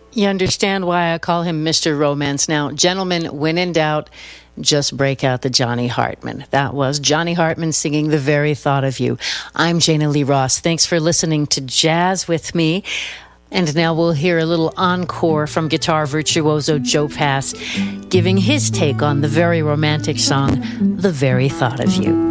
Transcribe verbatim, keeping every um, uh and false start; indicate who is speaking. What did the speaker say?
Speaker 1: You understand why I call him Mister Romance now. Gentlemen, when in doubt, just break out the Johnny Hartman. That was Johnny Hartman singing The Very Thought of You. I'm Jana Lee Ross. Thanks for listening to Jazz with me. And now we'll hear a little encore from guitar virtuoso Joe Pass, giving his take on the very romantic song, The Very Thought of You.